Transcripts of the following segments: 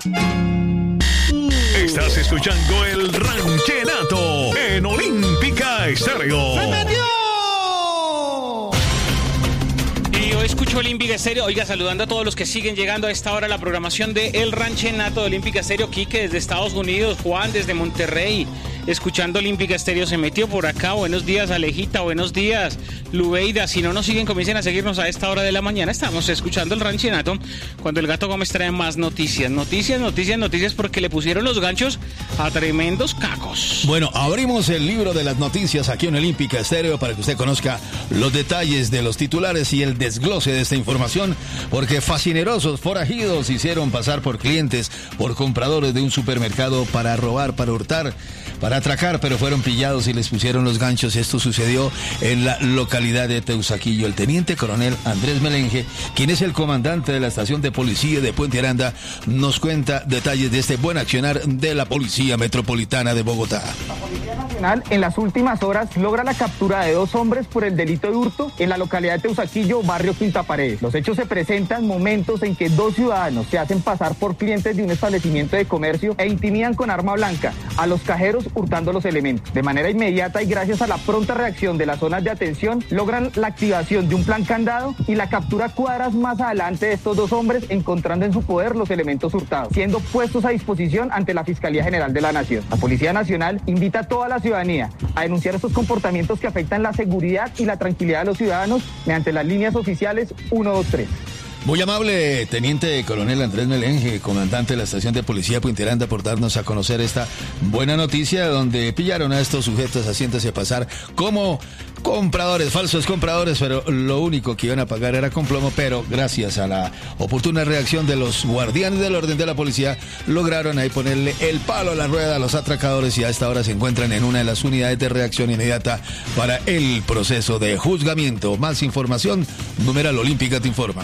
Estás escuchando el Ranchenato en Olímpica Estéreo. ¡Se metió! Y yo escucho Olímpica Estéreo. Oiga, saludando a todos los que siguen llegando a esta hora a la programación de El Ranchenato de Olímpica Estéreo. Quique desde Estados Unidos, Juan desde Monterrey, escuchando Olímpica Estéreo, se metió por acá. Buenos días, Alejita, buenos días, Lubeida. Si no nos siguen, comiencen a seguirnos a esta hora de la mañana. Estamos escuchando El Ranchenato, cuando el Gato Gómez trae más noticias, porque le pusieron los ganchos a tremendos cacos. Bueno, abrimos el libro de las noticias aquí en Olímpica Estéreo para que usted conozca los detalles de los titulares y el desglose de esta información, porque fascinerosos forajidos hicieron pasar por clientes, por compradores de un supermercado para robar, para hurtar, para atracar, pero fueron pillados y les pusieron los ganchos. Esto sucedió en la localidad de Teusaquillo. El teniente coronel Andrés Melenge, quien es el comandante de la estación de policía de Puente Aranda, nos cuenta detalles de este buen accionar de la Policía Metropolitana de Bogotá. La Policía Nacional en las últimas horas logra la captura de 2 hombres por el delito de hurto en la localidad de Teusaquillo, barrio Quinta Paredes. Los hechos se presentan momentos en que 2 ciudadanos se hacen pasar por clientes de un establecimiento de comercio e intimidan con arma blanca a los cajeros hurtando los elementos. De manera inmediata y gracias a la pronta reacción de las zonas de atención, logran la activación de un plan candado y la captura cuadras más adelante de estos 2 hombres, encontrando en su poder los elementos hurtados, siendo puestos a disposición ante la Fiscalía General de la Nación. La Policía Nacional invita a toda la ciudadanía a denunciar estos comportamientos que afectan la seguridad y la tranquilidad de los ciudadanos mediante las líneas oficiales 123. Muy amable, teniente coronel Andrés Melenge, comandante de la estación de policía Puente Aranda, por darnos a conocer esta buena noticia donde pillaron a estos sujetos haciéndose pasar como compradores, falsos compradores, pero lo único que iban a pagar era con plomo, pero gracias a la oportuna reacción de los guardianes del orden de la policía, lograron ahí ponerle el palo a la rueda a los atracadores y a esta hora se encuentran en una de las unidades de reacción inmediata para el proceso de juzgamiento. Más información, numeral Olímpica te informa.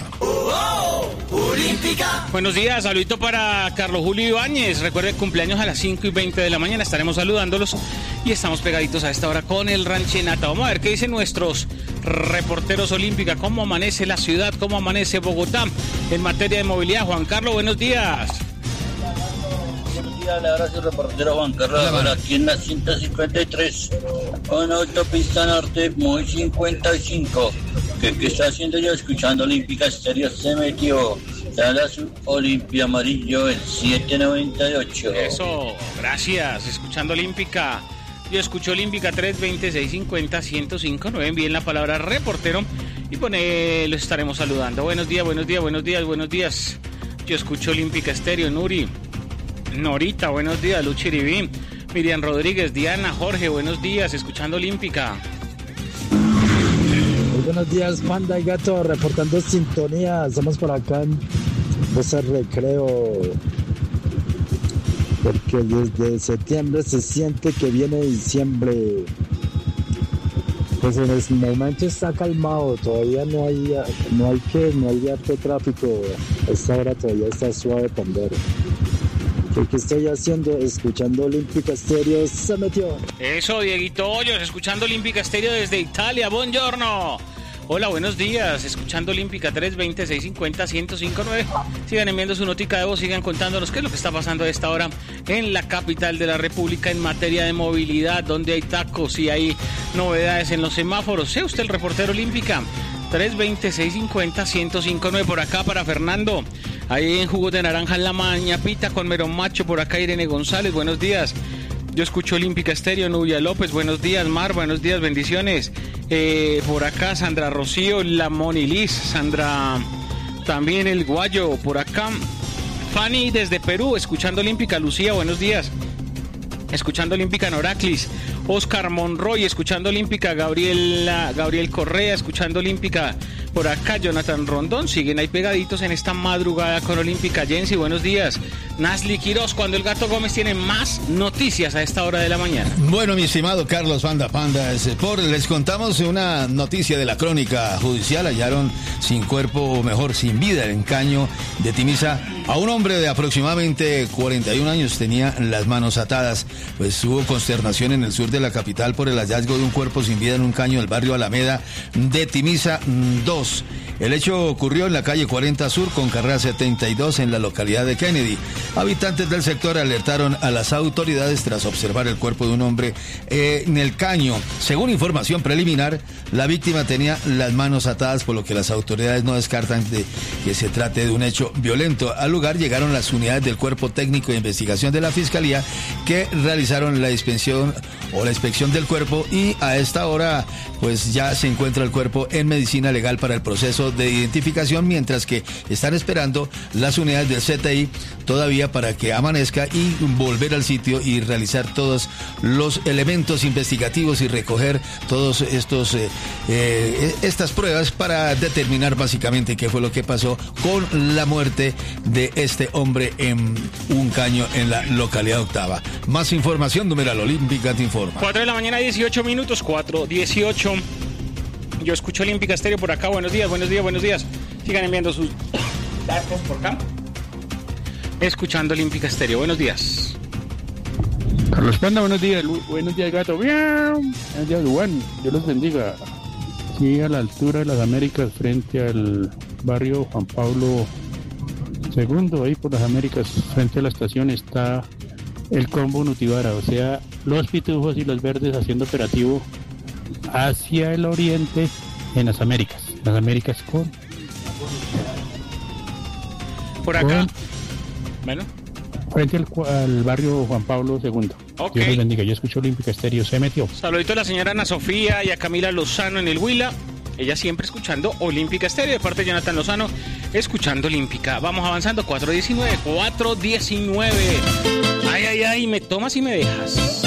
Olímpica. Buenos días, saludito para Carlos Julio Ibáñez. Recuerde, cumpleaños a las 5:20 de la mañana. Estaremos saludándolos y estamos pegaditos a esta hora con el Ranchenato. Vamos a ver qué dicen nuestros reporteros Olímpica. ¿Cómo amanece la ciudad? ¿Cómo amanece Bogotá en materia de movilidad? Juan Carlos, buenos días. Buenos días, le abrazo reportero Juan Carlos. Ahora aquí en la 153, con autopista norte, muy 55. ¿Qué está haciendo yo? Escuchando Olímpica Estéreo, se metió. Habla su Olimpia Amarillo, el 798. Eso, gracias. Escuchando Olímpica. Yo escucho Olímpica 320-650-1059. Envíen la palabra reportero y lo estaremos saludando. Buenos días. Yo escucho Olímpica Estéreo, Nuri. Norita, buenos días. Luchiribí. Miriam Rodríguez, Diana, Jorge, buenos días. Escuchando Olímpica. Buenos días, Panda y Gato, reportando sintonía. Estamos por acá en ese recreo, porque desde septiembre se siente que viene diciembre. Pues en el momento está calmado, todavía no hay harto tráfico. A esta hora todavía está suave Pandero. ¿Qué estoy haciendo? Escuchando Olímpica Estéreo, se metió. Eso, Dieguito Hoyos, escuchando Olímpica Estéreo desde Italia. Buongiorno. Hola, buenos días. Escuchando Olímpica 320-650-1059. Sigan enviando su notica de voz, sigan contándonos qué es lo que está pasando a esta hora en la capital de la República en materia de movilidad, donde hay tacos y hay novedades en los semáforos. Sea usted el reportero Olímpica 320-650-1059. Por acá para Fernando, ahí en Jugos de Naranja en la Mañapita con Merón Macho. Por acá Irene González, buenos días. Yo escucho Olímpica Estéreo, Nubia López, buenos días. Mar, buenos días, bendiciones. Por acá Sandra Rocío, la Moni Liz, Sandra, también el Guayo. Por acá Fanny desde Perú, escuchando Olímpica. Lucía, buenos días. Escuchando Olímpica Noraclis. Oscar Monroy, escuchando Olímpica. Gabriel Correa, escuchando Olímpica. Por acá Jonathan Rondón. Siguen ahí pegaditos en esta madrugada con Olímpica. Jensi, buenos días. Nasli Quiroz, cuando el Gato Gómez tiene más noticias a esta hora de la mañana. Bueno, mi estimado Carlos Panda, les contamos una noticia de la crónica judicial. Hallaron sin cuerpo, o mejor, sin vida en Caño de Timisa a un hombre de aproximadamente 41 años. Tenía las manos atadas. Pues hubo consternación en el sur de la capital por el hallazgo de un cuerpo sin vida en un caño del barrio Alameda de Timisa 2. 2. El hecho ocurrió en la calle 40 Sur con carrera 72 en la localidad de Kennedy. Habitantes del sector alertaron a las autoridades tras observar el cuerpo de un hombre en el caño. Según información preliminar, la víctima tenía las manos atadas, por lo que las autoridades no descartan que se trate de un hecho violento. Al lugar llegaron las unidades del Cuerpo Técnico de Investigación de la Fiscalía que realizaron la inspección del cuerpo, y a esta hora pues ya se encuentra el cuerpo en medicina legal para el proceso de identificación, mientras que están esperando las unidades del CTI todavía para que amanezca y volver al sitio y realizar todos los elementos investigativos y recoger todos estas pruebas para determinar básicamente qué fue lo que pasó con la muerte de este hombre en un caño en la localidad Octava. Más información, numeral Olímpica te informa. 4 de la mañana, 18 minutos, 4:18. Yo escucho Olímpica Estéreo por acá. Buenos días, buenos días, buenos días. Sigan enviando sus datos por acá. Escuchando Olímpica Estéreo. Buenos días. Carlos Panda, buenos días. Buenos días, gato. Buenos días, Juan. Dios los bendiga. Sí, a la altura de las Américas, frente al barrio Juan Pablo II, ahí por las Américas, frente a la estación, está el combo Nutibara, o sea, los Pitufos y los Verdes haciendo operativo hacia el oriente en las Américas con por acá. Bueno, frente al barrio Juan Pablo II. Ok. Dios les bendiga. Yo escucho Olímpica Estéreo. Se metió. Saludito a la señora Ana Sofía y a Camila Lozano en el Huila. Ella siempre escuchando Olímpica Estéreo, de parte de Jonathan Lozano, escuchando Olímpica. Vamos avanzando, 4:19. Ay, me tomas y me dejas.